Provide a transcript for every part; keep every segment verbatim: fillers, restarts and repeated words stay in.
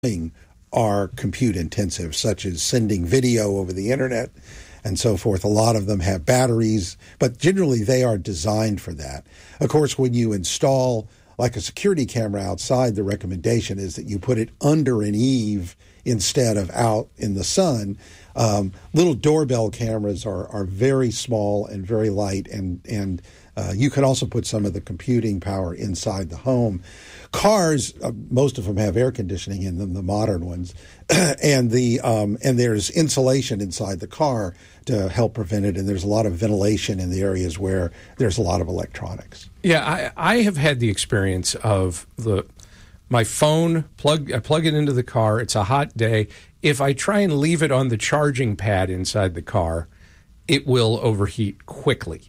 are compute intensive, such as sending video over the internet and so forth. A lot of them have batteries, but generally they are designed for that. Of course, when you install like a security camera outside, the recommendation is that you put it under an eave instead of out in the sun. Um, little doorbell cameras are, are very small and very light, and, and uh, you can also put some of the computing power inside the home. Cars, uh, most of them have air conditioning in them, the modern ones, and the um, and there's insulation inside the car to help prevent it, and there's a lot of ventilation in the areas where there's a lot of electronics. Yeah, I, I have had the experience of the my phone, plug I plug it into the car, it's a hot day. If I try and leave it on the charging pad inside the car, it will overheat quickly.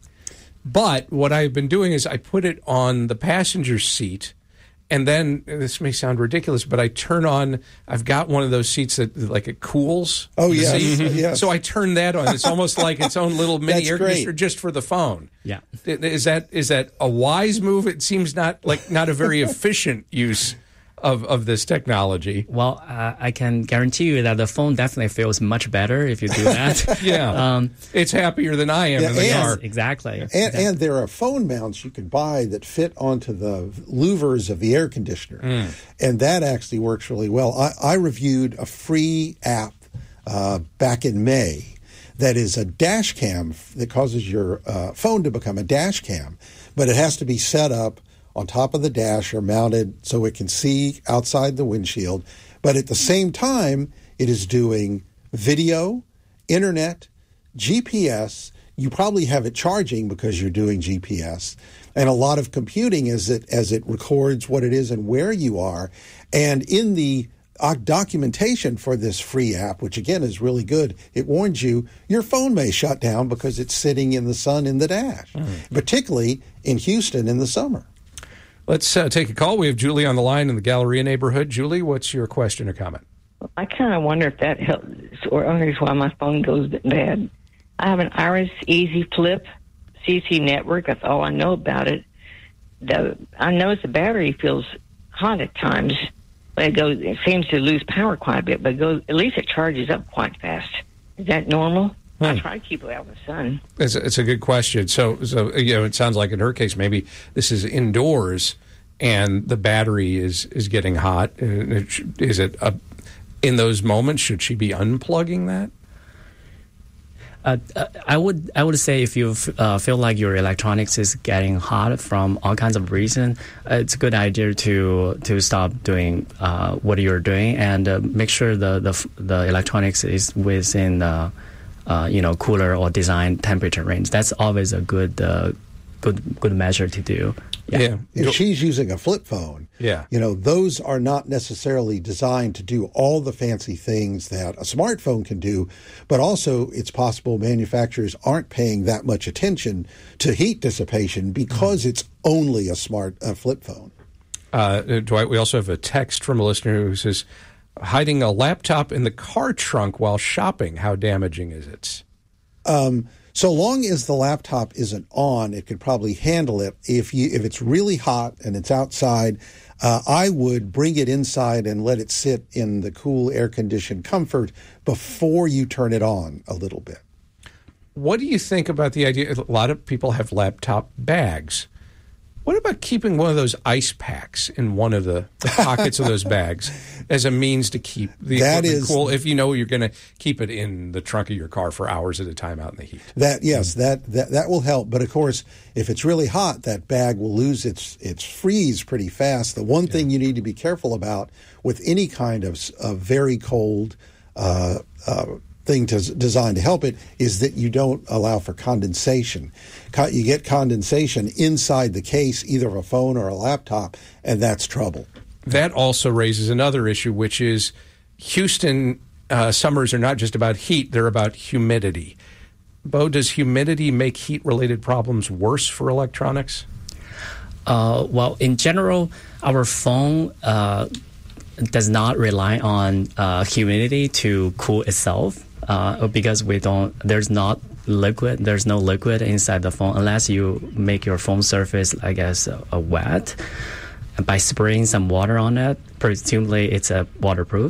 But what I've been doing is I put it on the passenger seat, and then, this may sound ridiculous, but I turn on, I've got one of those seats that, like, it cools. Oh, yes. Mm-hmm. yes. So I turn that on. It's almost like its own little mini That's air great. conditioner just for the phone. Yeah. Is that is that a wise move? It seems not like not a very efficient use of, of this technology. Well, uh, I can guarantee you that the phone definitely feels much better if you do that. yeah. Um, it's happier than I am yeah, in the and, car. Exactly. And, exactly. and there are phone mounts you can buy that fit onto the louvers of the air conditioner. Mm. And that actually works really well. I, I reviewed a free app uh, back in May that is a dash cam that causes your uh, phone to become a dash cam. But it has to be set up on top of the dash or mounted so it can see outside the windshield. But at the same time, it is doing video, internet, G P S. You probably have it charging because you're doing G P S. And a lot of computing as it, as it records what it is and where you are. And in the uh, documentation for this free app, which again is really good, it warns you your phone may shut down because it's sitting in the sun in the dash, mm-hmm. particularly in Houston in the summer. Let's uh, take a call. We have Julie on the line in the Galleria neighborhood. Julie, what's your question or comment? I kind of wonder if that helps or wonders why my phone goes bad. I have an Iris Easy Flip C C network. That's all I know about it. The, I notice the battery feels hot at times, but it goes. It seems to lose power quite a bit, but it goes, at least it charges up quite fast. Is that normal? Hmm. I try to keep it out of the sun. It's a, it's a good question. So, so you know, it sounds like in her case, maybe this is indoors and the battery is, is getting hot. Is it a, in those moments, should she be unplugging that? Uh, I would I would say if you uh, feel like your electronics is getting hot from all kinds of reasons, uh, it's a good idea to to stop doing uh, what you're doing and uh, make sure the, the the electronics is within the uh, you know cooler or design temperature range. That's always a good uh, good good measure to do. Yeah. yeah. If she's using a flip phone, yeah. you know, those are not necessarily designed to do all the fancy things that a smartphone can do, but also it's possible manufacturers aren't paying that much attention to heat dissipation because mm-hmm. it's only a smart uh, flip phone. Uh, Dwight, we also have a text from a listener who says, hiding a laptop in the car trunk while shopping, how damaging is it? Um So long as the laptop isn't on, it could probably handle it. If you if it's really hot and it's outside, uh, I would bring it inside and let it sit in the cool air-conditioned comfort before you turn it on a little bit. What do you think about the idea? A lot of people have laptop bags. What about keeping one of those ice packs in one of the, the pockets of those bags as a means to keep the that equipment is, cool if you know you're going to keep it in the trunk of your car for hours at a time out in the heat? That yes, that, that that will help. But of course, if it's really hot, that bag will lose its its freeze pretty fast. The one yeah. thing you need to be careful about with any kind of, of very cold uh, uh, thing to, designed to help it is that you don't allow for condensation. You get condensation inside the case, either of a phone or a laptop, and that's trouble. That also raises another issue, which is Houston uh, summers are not just about heat, they're about humidity. Bo, does humidity make heat-related problems worse for electronics? Uh, well, in general, our phone uh, does not rely on uh, humidity to cool itself. Uh, because we don't, there's not liquid, there's no liquid inside the phone unless you make your phone surface, I guess, uh, wet. by spraying some water on it, presumably it's a waterproof.